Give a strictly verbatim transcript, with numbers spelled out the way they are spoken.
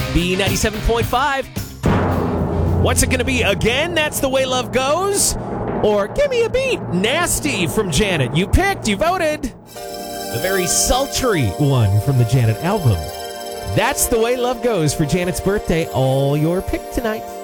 B ninety-seven point five. What's it going to be again? That's The Way Love Goes? Or Give Me a Beat, Nasty from Janet. You picked, you voted. The very sultry one from the Janet album. That's The Way Love Goes for Janet's birthday. All your pick tonight.